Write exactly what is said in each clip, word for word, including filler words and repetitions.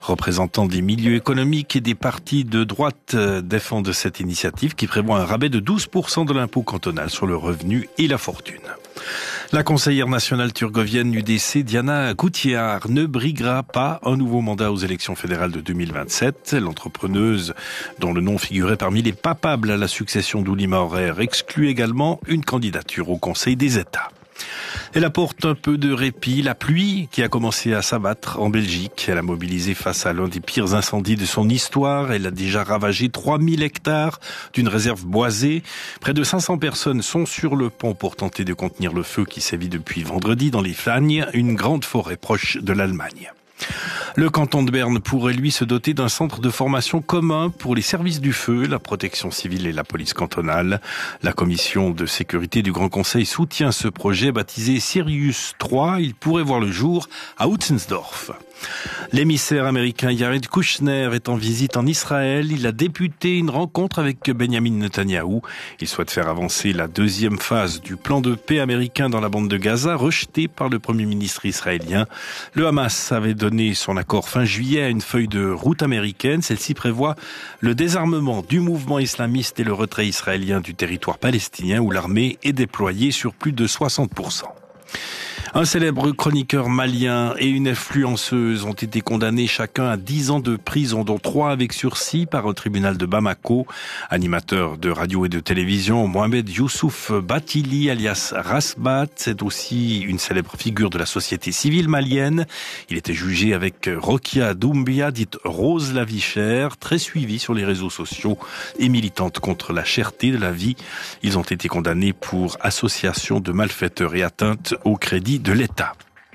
Représentants des milieux économiques et des partis de droite défendent cette initiative qui prévoit un rabais de douze pour cent de l'impôt cantonal sur le revenu et la fortune. La conseillère nationale turgovienne U D C, Diana Goutiar, ne briguera pas un nouveau mandat aux élections fédérales de deux mille vingt-sept. L'entrepreneuse, dont le nom figurait parmi les papables à la succession d'Uli Maurer, exclut également une candidature au Conseil des États. Elle apporte un peu de répit. La pluie qui a commencé à s'abattre en Belgique. Elle a mobilisé face à l'un des pires incendies de son histoire. Elle a déjà ravagé trois mille hectares d'une réserve boisée. Près de cinq cents personnes sont sur le pont pour tenter de contenir le feu qui sévit depuis vendredi dans les Flagnes, une grande forêt proche de l'Allemagne. Le canton de Berne pourrait lui se doter d'un centre de formation commun pour les services du feu, la protection civile et la police cantonale. La commission de sécurité du Grand Conseil soutient ce projet baptisé Sirius trois. Il pourrait voir le jour à Utzensdorf. L'émissaire américain Jared Kushner est en visite en Israël. Il a débuté une rencontre avec Benjamin Netanyahou. Il souhaite faire avancer la deuxième phase du plan de paix américain dans la bande de Gaza, rejeté par le Premier ministre israélien. Le Hamas avait donné son accord fin juillet à une feuille de route américaine. Celle-ci prévoit le désarmement du mouvement islamiste et le retrait israélien du territoire palestinien où l'armée est déployée sur plus de soixante pour cent. Un célèbre chroniqueur malien et une influenceuse ont été condamnés chacun à dix ans de prison, dont trois avec sursis par un tribunal de Bamako. Animateur de radio et de télévision, Mohamed Youssouf Batili, alias Rasbat, c'est aussi une célèbre figure de la société civile malienne. Il était jugé avec Rokia Doumbia, dite Rose la vie chère, très suivie sur les réseaux sociaux et militante contre la cherté de la vie. Ils ont été condamnés pour association de malfaiteurs et atteinte au crédit de l'État.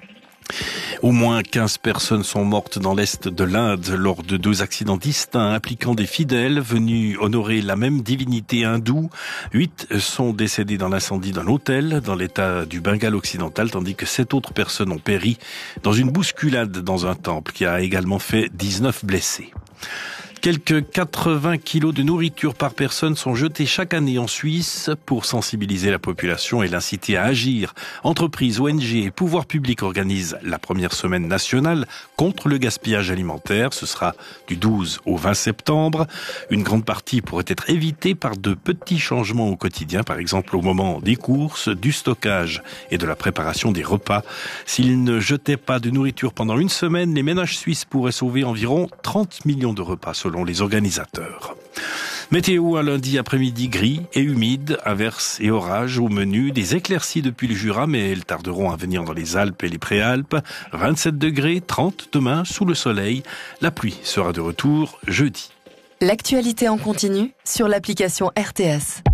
Au moins quinze personnes sont mortes dans l'est de l'Inde lors de deux accidents distincts impliquant des fidèles venus honorer la même divinité hindoue. Huit sont décédés dans l'incendie d'un hôtel dans l'état du Bengale occidental, tandis que sept autres personnes ont péri dans une bousculade dans un temple qui a également fait dix-neuf blessés. Quelques quatre-vingts kilos de nourriture par personne sont jetés chaque année en Suisse pour sensibiliser la population et l'inciter à agir. Entreprises, O N G et pouvoirs publics organisent la première semaine nationale contre le gaspillage alimentaire. Ce sera du douze au vingt septembre. Une grande partie pourrait être évitée par de petits changements au quotidien, par exemple au moment des courses, du stockage et de la préparation des repas. S'ils ne jetaient pas de nourriture pendant une semaine, les ménages suisses pourraient sauver environ trente millions de repas selon les organisateurs. Météo à lundi après-midi gris et humide, averses et orages au menu, des éclaircies depuis le Jura, mais elles tarderont à venir dans les Alpes et les Préalpes. vingt-sept degrés, trente demain sous le soleil. La pluie sera de retour jeudi. L'actualité en continu sur l'application R T S.